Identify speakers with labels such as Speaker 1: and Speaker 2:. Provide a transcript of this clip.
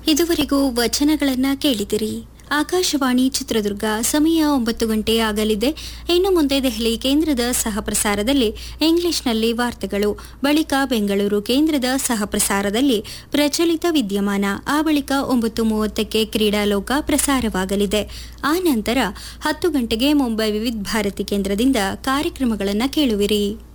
Speaker 1: ಇದುವರೆಗೂ ವಚನಗಳನ್ನ ಕೇಳಿದಿರಿ. ಆಕಾಶವಾಣಿ ಚಿತ್ರದುರ್ಗ. ಸಮಯ 9 ಗಂಟೆ ಆಗಲಿದೆ. ಇನ್ನು ಮುಂದೆ ದೆಹಲಿ ಕೇಂದ್ರದ ಸಹಪ್ರಸಾರದಲ್ಲಿ ಇಂಗ್ಲಿಷ್ನಲ್ಲಿ ವಾರ್ತೆಗಳು, ಬಳಿಕ ಬೆಂಗಳೂರು ಕೇಂದ್ರದ ಸಹಪ್ರಸಾರದಲ್ಲಿ ಪ್ರಚಲಿತ ವಿದ್ಯಮಾನ, ಆ ಬಳಿಕ 9:30ಕ್ಕೆ ಕ್ರೀಡಾಲೋಕ ಪ್ರಸಾರವಾಗಲಿದೆ. ಆ ನಂತರ 10 ಗಂಟೆಗೆ ಮುಂಬೈ ವಿವಿಧ ಭಾರತಿ ಕೇಂದ್ರದಿಂದ ಕಾರ್ಯಕ್ರಮಗಳನ್ನು ಕೇಳುವಿರಿ.